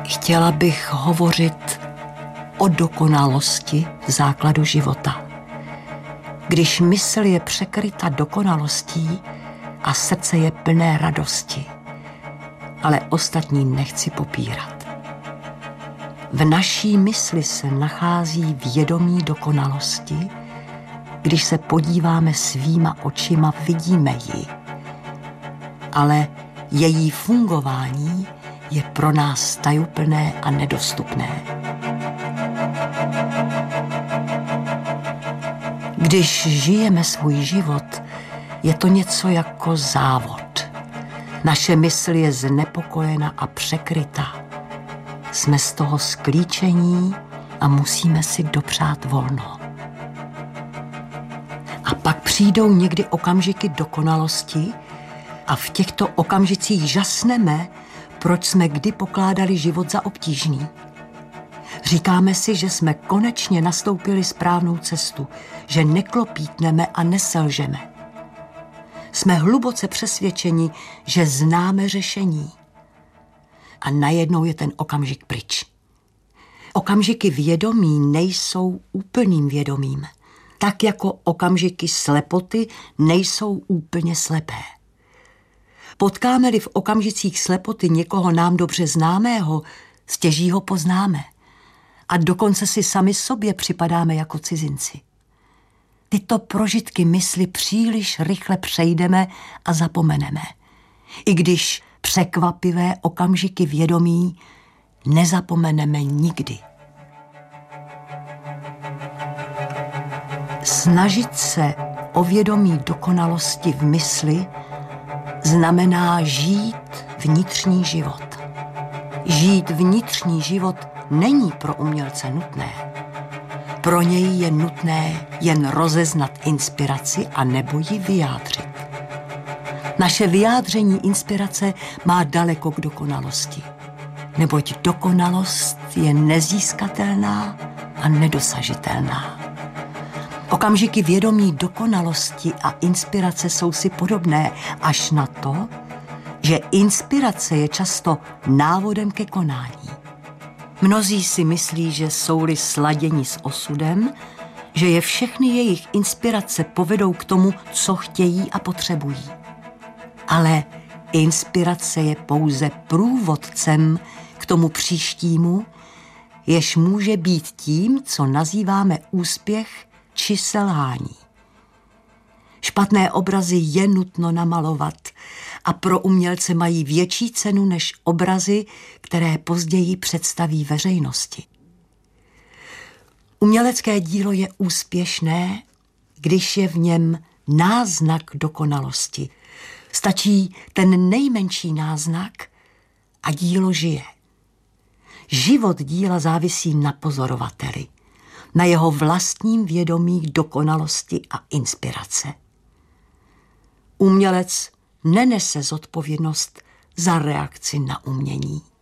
Chtěla bych hovořit o dokonalosti základu života. Když mysl je překryta dokonalostí a srdce je plné radosti, ale ostatní nechci popírat. V naší mysli se nachází vědomí dokonalosti. Když se podíváme svýma očima, vidíme ji. Ale její fungování je pro nás tajuplné a nedostupné. Když žijeme svůj život, je to něco jako závod. Naše mysl je znepokojena a překrytá. Jsme z toho sklíčení a musíme si dopřát volno. A pak přijdou někdy okamžiky dokonalosti a v těchto okamžicích žasneme, proč jsme kdy pokládali život za obtížný. Říkáme si, že jsme konečně nastoupili správnou cestu, že neklopítneme a neselžeme. Jsme hluboce přesvědčeni, že známe řešení. A najednou je ten okamžik pryč. Okamžiky vědomí nejsou úplným vědomím, tak jako okamžiky slepoty nejsou úplně slepé. Potkáme-li v okamžicích slepoty někoho nám dobře známého, stěží ho poznáme. A dokonce si sami sobě připadáme jako cizinci. Tyto prožitky mysli příliš rychle přejdeme a zapomeneme. I když překvapivé okamžiky vědomí nezapomeneme nikdy. Snažit se o vědomí dokonalosti v mysli znamená žít vnitřní život. Žít vnitřní život není pro umělce nutné. Pro něj je nutné jen rozeznat inspiraci a nebo ji vyjádřit. Naše vyjádření inspirace má daleko k dokonalosti, neboť dokonalost je nezískatelná a nedosažitelná. Okamžiky vědomí dokonalosti a inspirace jsou si podobné až na to, že inspirace je často návodem ke konání. Mnozí si myslí, že jsou-li sladěni s osudem, že je všechny jejich inspirace povedou k tomu, co chtějí a potřebují. Ale inspirace je pouze průvodcem k tomu příštímu, jež může být tím, co nazýváme úspěch či selhání. Špatné obrazy je nutno namalovat a pro umělce mají větší cenu než obrazy, které později představí veřejnosti. Umělecké dílo je úspěšné, když je v něm náznak dokonalosti. Stačí ten nejmenší náznak a dílo žije. Život díla závisí na pozorovateli, na jeho vlastním vědomí dokonalosti a inspirace. Umělec nenese zodpovědnost za reakci na umění.